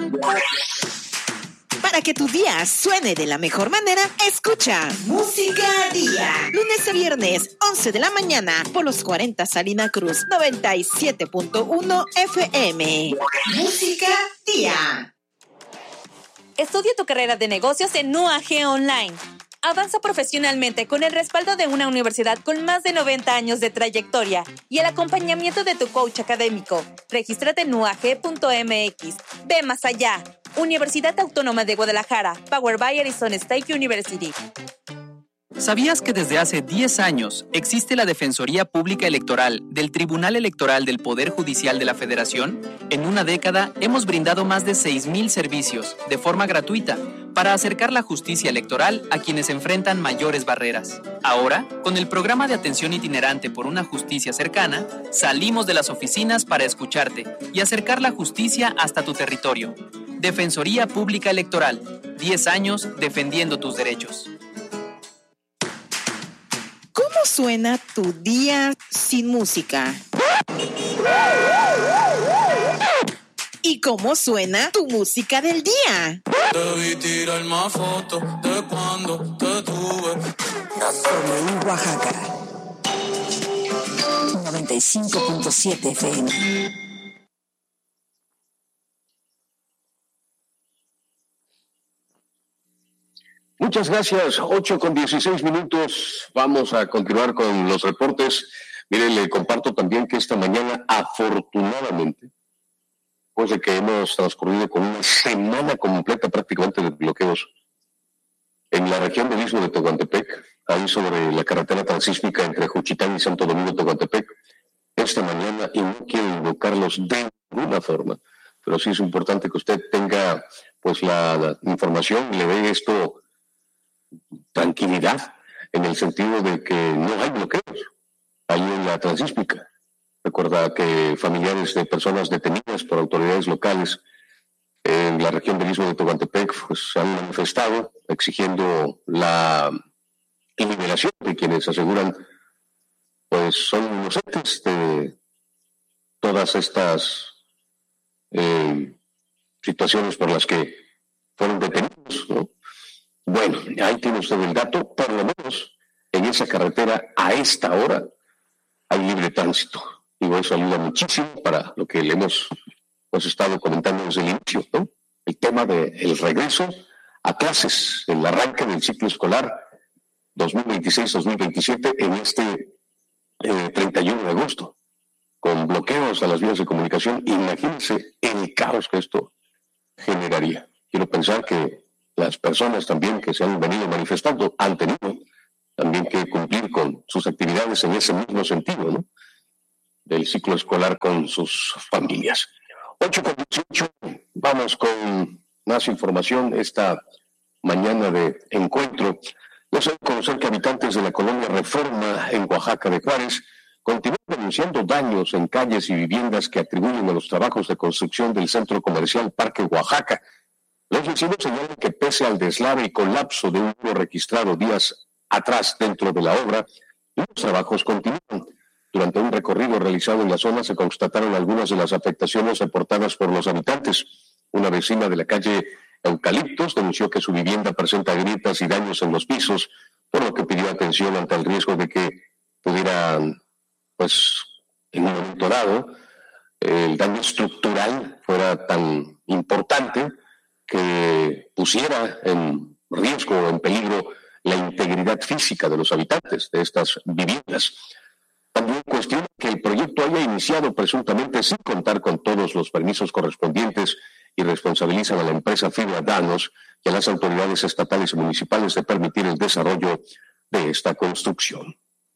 Para que tu día suene de la mejor manera, escucha Música Día. Lunes a viernes, 11 de la mañana, por los 40 Salina Cruz, 97.1 FM. Música Día. Estudia tu carrera de negocios en UAG Online. Avanza profesionalmente con el respaldo de una universidad con más de 90 años de trayectoria y el acompañamiento de tu coach académico. Regístrate en uag.mx. Ve más allá. Universidad Autónoma de Guadalajara. Powered by Arizona State University. ¿Sabías que desde hace 10 años existe la Defensoría Pública Electoral del Tribunal Electoral del Poder Judicial de la Federación? En una década hemos brindado más de 6,000 servicios de forma gratuita para acercar la justicia electoral a quienes enfrentan mayores barreras. Ahora, con el programa de atención itinerante por una justicia cercana, salimos de las oficinas para escucharte y acercar la justicia hasta tu territorio. Defensoría Pública Electoral, 10 años defendiendo tus derechos. ¿Cómo suena tu día sin música? ¿Y cómo suena tu música del día? Debí tirar más fotos de cuando te tuve. W Oaxaca 95.7 FM. Muchas gracias, 8:16. Vamos a continuar con los reportes. Mire, le comparto también que esta mañana, afortunadamente, después de que hemos transcurrido con una semana completa prácticamente de bloqueos en la región del Istmo de Tehuantepec, ahí sobre la carretera transísmica entre Juchitán y Santo Domingo Tehuantepec, esta mañana, y no quiero invocarlos de ninguna forma, pero sí es importante que usted tenga pues la información y le dé esto tranquilidad, en el sentido de que no hay bloqueos ahí en la transísmica. Recuerda que familiares de personas detenidas por autoridades locales en la región del Istmo de Tehuantepec pues han manifestado exigiendo la liberación de quienes aseguran pues son inocentes de todas estas situaciones por las que fueron detenidos, ¿no? Bueno, ahí tiene usted el dato. Por lo menos en esa carretera a esta hora hay libre tránsito. Digo, eso ayuda muchísimo para lo que le hemos estado comentando desde el inicio, ¿no? El tema del regreso a clases, el arranque del ciclo escolar 2026-2027 en este 31 de agosto, con bloqueos a las vías de comunicación. Imagínense el caos que esto generaría. Quiero pensar que las personas también que se han venido manifestando han tenido también que cumplir con sus actividades en ese mismo sentido, ¿no? Del ciclo escolar con sus familias. 8:18, vamos con más información esta mañana de encuentro. Les doy a conocer que habitantes de la colonia Reforma en Oaxaca de Juárez continúan denunciando daños en calles y viviendas que atribuyen a los trabajos de construcción del centro comercial Parque Oaxaca. Los vecinos señalan que pese al deslave y colapso de un muro registrado días atrás dentro de la obra, los trabajos continúan. Durante un recorrido realizado en la zona se constataron algunas de las afectaciones reportadas por los habitantes. Una vecina de la calle Eucaliptos denunció que su vivienda presenta grietas y daños en los pisos, por lo que pidió atención ante el riesgo de que pudieran, pues, en un momento dado, el daño estructural fuera tan importante que pusiera en riesgo o en peligro la integridad física de los habitantes de estas viviendas. También cuestiona que el proyecto haya iniciado presuntamente sin contar con todos los permisos correspondientes y responsabilizan a la empresa Fibra Danos y a las autoridades estatales y municipales de permitir el desarrollo de esta construcción.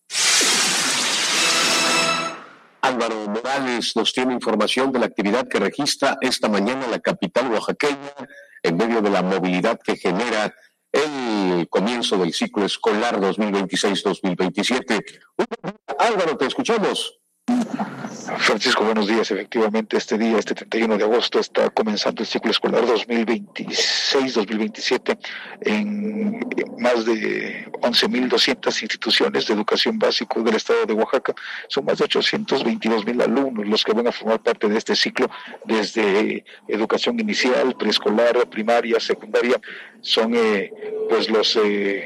Álvaro Morales nos tiene información de la actividad que registra esta mañana la capital oaxaqueña en medio de la movilidad que genera el comienzo del ciclo escolar 2026-2027. Álvaro, te escuchamos. Francisco, buenos días. Efectivamente, este 31 de agosto, está comenzando el ciclo escolar 2026-2027 en más de 11.200 instituciones de educación básica del estado de Oaxaca. Son más de 822,000 alumnos los que van a formar parte de este ciclo, desde educación inicial, preescolar, primaria, secundaria. Son pues los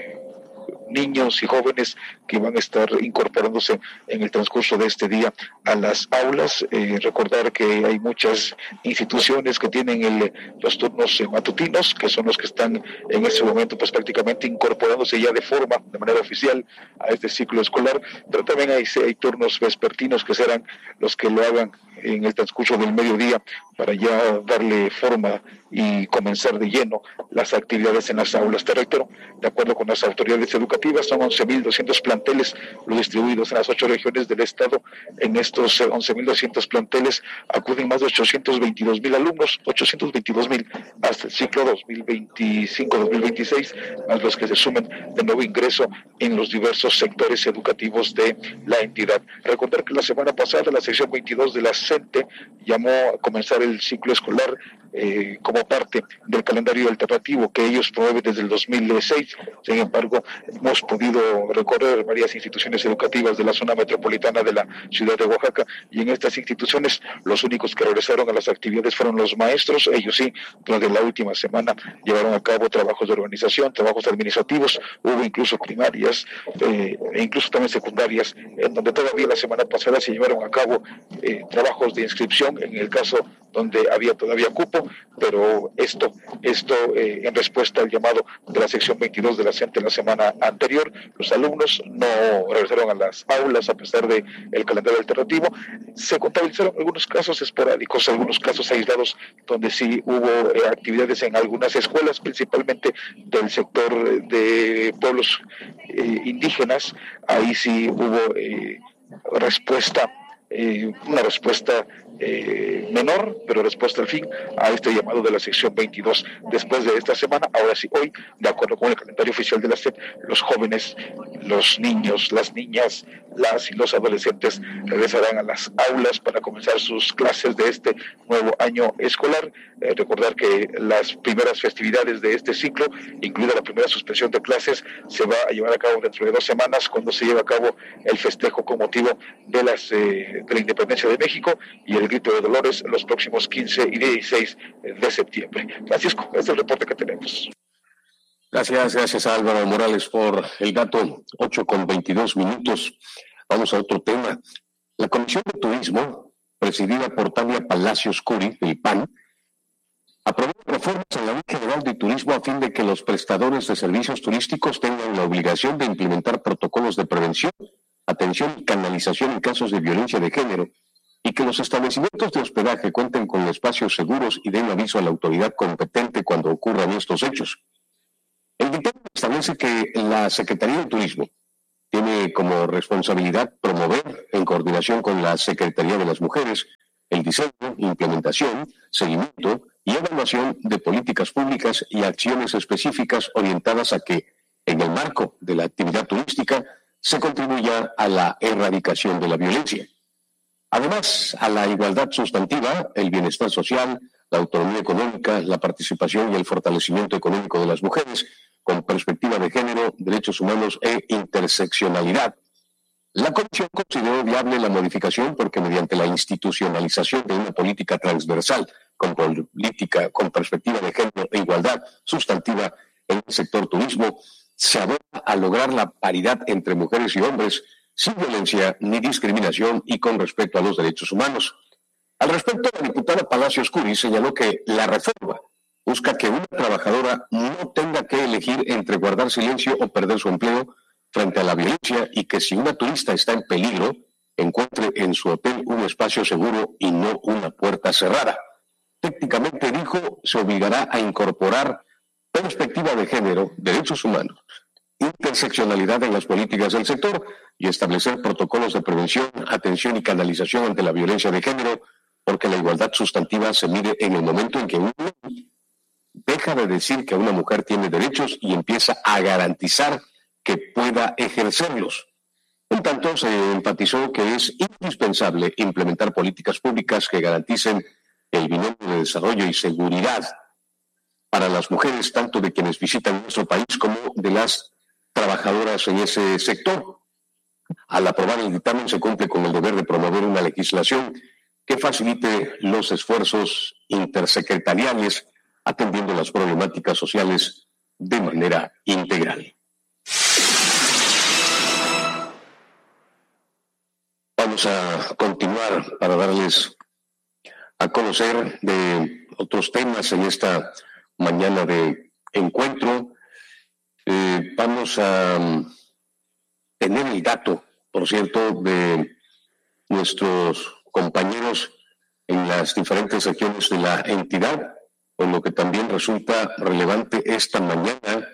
niños y jóvenes que van a estar incorporándose en el transcurso de este día a las aulas. Recordar que hay muchas instituciones que tienen los turnos matutinos, que son los que están en este momento pues prácticamente incorporándose ya de manera oficial a este ciclo escolar, pero también hay turnos vespertinos que serán los que lo hagan en el transcurso del mediodía para ya darle forma y comenzar de lleno las actividades en las aulas. Te reitero, de acuerdo con las autoridades educativas, son 11.200 planteles los distribuidos en las 8 regiones del estado. En estos 11.200 planteles acuden más de 822,000 alumnos, 822,000 hasta el ciclo 2025-2026, más los que se sumen de nuevo ingreso en los diversos sectores educativos de la entidad. Recordar que la semana pasada la sección 22 de la CENTE llamó a comenzar el ciclo escolar como parte del calendario alternativo que ellos promueven desde el 2006. Sin embargo, hemos podido recorrer varias instituciones educativas de la zona metropolitana de la ciudad de Oaxaca, y en estas instituciones los únicos que regresaron a las actividades fueron los maestros. Ellos sí, durante la última semana llevaron a cabo trabajos de organización, trabajos administrativos. Hubo incluso primarias e incluso también secundarias, en donde todavía la semana pasada se llevaron a cabo trabajos de inscripción, en el caso donde había todavía cupo, pero esto en respuesta al llamado de la sección 22 de la CENTE la semana anterior. Los alumnos no regresaron a las aulas a pesar del calendario alternativo. Se contabilizaron algunos casos esporádicos, algunos casos aislados, donde sí hubo actividades en algunas escuelas, principalmente del sector de pueblos indígenas. Ahí sí hubo una respuesta menor, pero respuesta al fin a este llamado de la sección 22. Después de esta semana, ahora sí, hoy, de acuerdo con el calendario oficial de la SEP, los jóvenes, los niños, las niñas, las y los adolescentes regresarán a las aulas para comenzar sus clases de este nuevo año escolar. Recordar que las primeras festividades de este ciclo, incluida la primera suspensión de clases, se va a llevar a cabo dentro de 2 semanas, cuando se lleva a cabo el festejo con motivo de la independencia de México y el grito de Dolores los próximos 15 y 16 de septiembre. Francisco, este es el reporte que tenemos. Gracias a Álvaro Morales por el dato. 8:22. Vamos a otro tema. La Comisión de Turismo, presidida por Tania Palacios Curi, del PAN, aprobó reformas en la Ley General de Turismo a fin de que los prestadores de servicios turísticos tengan la obligación de implementar protocolos de prevención, atención y canalización en casos de violencia de género, y que los establecimientos de hospedaje cuenten con espacios seguros y den aviso a la autoridad competente cuando ocurran estos hechos. El dictamen establece que la Secretaría de Turismo tiene como responsabilidad promover, en coordinación con la Secretaría de las Mujeres, el diseño, implementación, seguimiento y evaluación de políticas públicas y acciones específicas orientadas a que, en el marco de la actividad turística, se contribuya a la erradicación de la violencia. Además, a la igualdad sustantiva, el bienestar social, la autonomía económica, la participación y el fortalecimiento económico de las mujeres, con perspectiva de género, derechos humanos e interseccionalidad. La Comisión consideró viable la modificación porque, mediante la institucionalización de una política transversal con perspectiva de género e igualdad sustantiva en el sector turismo, se aboga a lograr la paridad entre mujeres y hombres sin violencia ni discriminación y con respeto a los derechos humanos. Al respecto, la diputada Palacios Curi señaló que la reforma busca que una trabajadora no tenga que elegir entre guardar silencio o perder su empleo frente a la violencia, y que si una turista está en peligro, encuentre en su hotel un espacio seguro y no una puerta cerrada. Técnicamente, dijo, se obligará a incorporar perspectiva de género, derechos humanos, interseccionalidad en las políticas del sector y establecer protocolos de prevención, atención y canalización ante la violencia de género, porque la igualdad sustantiva se mide en el momento en que uno deja de decir que una mujer tiene derechos y empieza a garantizar que pueda ejercerlos. En tanto, se enfatizó que es indispensable implementar políticas públicas que garanticen el binomio de desarrollo y seguridad para las mujeres, tanto de quienes visitan nuestro país como de las trabajadoras en ese sector. Al aprobar el dictamen, se cumple con el deber de promover una legislación que facilite los esfuerzos intersecretariales atendiendo las problemáticas sociales de manera integral. Vamos a continuar para darles a conocer de otros temas en esta mañana de encuentro. Vamos a tener el dato, por cierto, de nuestros compañeros en las diferentes regiones de la entidad, con lo que también resulta relevante esta mañana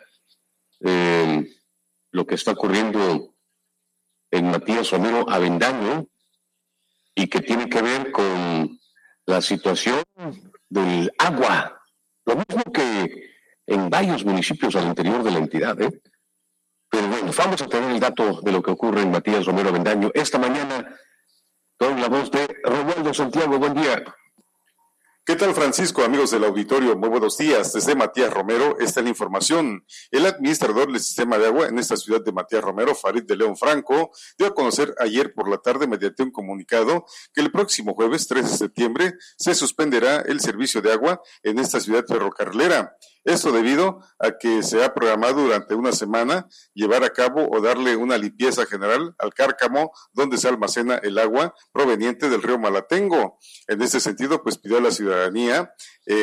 lo que está ocurriendo en Matías Romero Avendaño y que tiene que ver con la situación del agua, lo mismo que en varios municipios al interior de la entidad, Pero bueno, vamos a tener el dato de lo que ocurre en Matías Romero Avendaño esta mañana con la voz de Romualdo Santiago. Buen día. ¿Qué tal, Francisco? Amigos del auditorio, muy buenos días. Desde Matías Romero está la información. El administrador del sistema de agua en esta ciudad de Matías Romero, Farid de León Franco, dio a conocer ayer por la tarde mediante un comunicado que el próximo jueves 3 de septiembre se suspenderá el servicio de agua en esta ciudad ferrocarrilera. Esto debido a que se ha programado durante una semana llevar a cabo o darle una limpieza general al cárcamo donde se almacena el agua proveniente del río Malatengo. En ese sentido, pues pidió a la ciudadanía,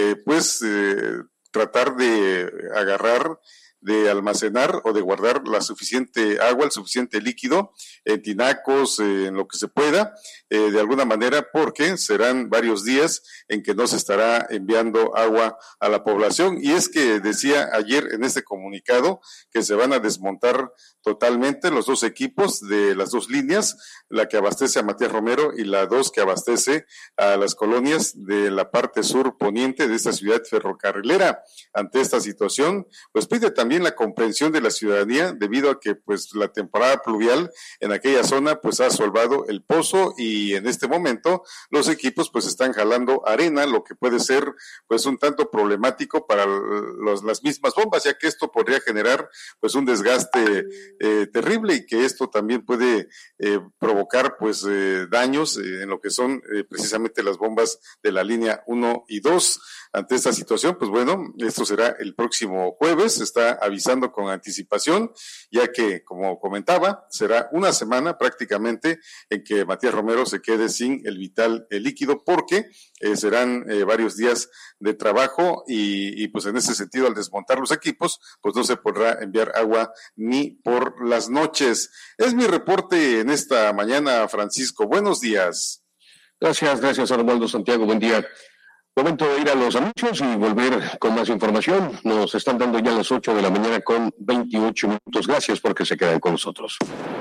tratar de agarrar, de almacenar o de guardar la suficiente agua, el suficiente líquido en tinacos, en lo que se pueda, de alguna manera, porque serán varios días en que no se estará enviando agua a la población. Y es que decía ayer en este comunicado que se van a desmontar totalmente los dos equipos de las dos líneas, la que abastece a Matías Romero y la 2 que abastece a las colonias de la parte sur poniente de esta ciudad ferrocarrilera. Ante esta situación, pues pide también la comprensión de la ciudadanía debido a que pues la temporada pluvial en aquella zona pues ha asolvado el pozo y en este momento los equipos pues están jalando arena, lo que puede ser pues un tanto problemático para las mismas bombas, ya que esto podría generar pues un desgaste terrible y que esto también puede provocar pues daños en lo que son precisamente las bombas de la línea 1 y 2. Ante esta situación, pues bueno, esto será el próximo jueves, se está avisando con anticipación, ya que, como comentaba, será una semana prácticamente en que Matías Romero se quede sin el vital líquido, porque serán varios días de trabajo y pues en ese sentido, al desmontar los equipos, pues no se podrá enviar agua ni por las noches. Es mi reporte en esta mañana, Francisco. Buenos días. Gracias, Arnoldo Santiago. Buen día. Momento de ir a los anuncios y volver con más información. Nos están dando ya las 8 de la mañana con 28 minutos. Gracias porque se quedan con nosotros.